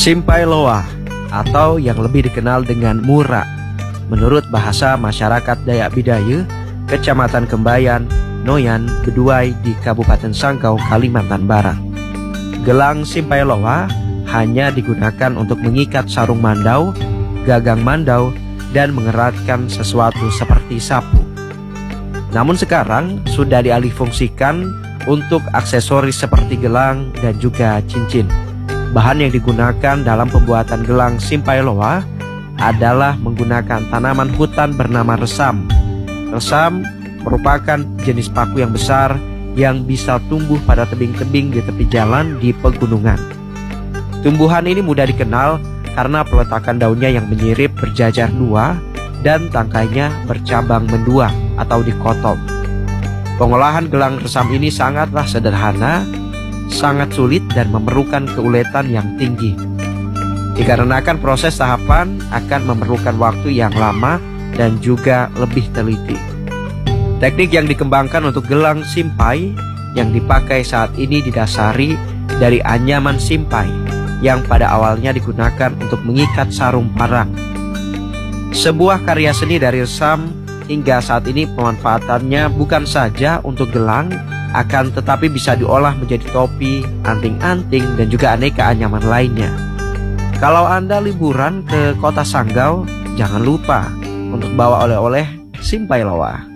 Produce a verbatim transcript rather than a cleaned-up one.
Simpai Loa atau yang lebih dikenal dengan Mura, menurut bahasa masyarakat Dayak Bidayuh, Kecamatan Kembayan, Noyan, Beduai di Kabupaten Sanggau, Kalimantan Barat. Gelang Simpai Loa hanya digunakan untuk mengikat sarung mandau, gagang mandau, dan mengeratkan sesuatu seperti sapu. Namun sekarang sudah dialihfungsikan untuk aksesoris seperti gelang dan juga cincin. Bahan yang digunakan dalam pembuatan gelang Simpai Loa adalah menggunakan tanaman hutan bernama resam. Resam merupakan jenis paku yang besar yang bisa tumbuh pada tebing-tebing di tepi jalan di pegunungan. Tumbuhan ini mudah dikenal karena peletakan daunnya yang menyirip berjajar dua dan tangkainya bercabang mendua atau dikotong. Pengolahan gelang resam ini sangatlah sederhana, sangat sulit dan memerlukan keuletan yang tinggi. Dikarenakan proses tahapan akan memerlukan waktu yang lama dan juga lebih teliti. Teknik yang dikembangkan untuk gelang simpai yang dipakai saat ini didasari dari anyaman simpai yang pada awalnya digunakan untuk mengikat sarung parang. Sebuah karya seni dari resam hingga saat ini pemanfaatannya bukan saja untuk gelang, akan tetapi bisa diolah menjadi topi, anting-anting, dan juga aneka anyaman lainnya. Kalau Anda liburan ke kota Sanggau, jangan lupa untuk bawa oleh-oleh Simpai Loa.